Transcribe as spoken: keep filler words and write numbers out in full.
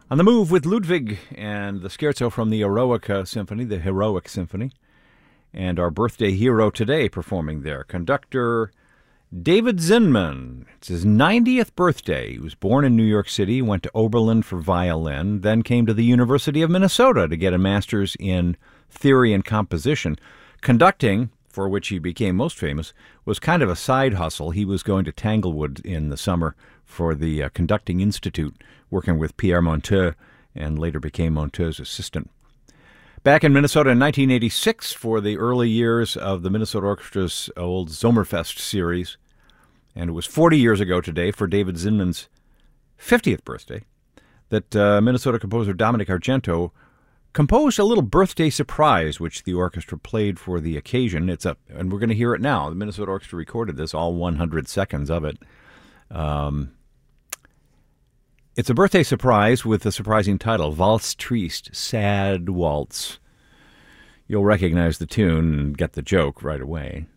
On the Move with Ludwig and the scherzo from the Eroica Symphony, the Heroic Symphony, and our birthday hero today performing there, conductor David Zinman. It's his ninetieth birthday. He was born in New York City, went to Oberlin for violin, then came to the University of Minnesota to get a master's in theory and composition. Conducting, for which he became most famous, was kind of a side hustle. He was going to Tanglewood in the summer for the uh, Conducting Institute, working with Pierre Monteux, and later became Monteux's assistant. Back in Minnesota in nineteen eighty-six for the early years of the Minnesota Orchestra's old Sommerfest series, and it was forty years ago today for David Zinman's fiftieth birthday that uh, Minnesota composer Dominic Argento composed a little birthday surprise, which the orchestra played for the occasion. It's a, and we're going to hear it now. The Minnesota Orchestra recorded this, all one hundred seconds of it. Um, it's a birthday surprise with the surprising title, Valse Triste, Sad Waltz. You'll recognize the tune and get the joke right away.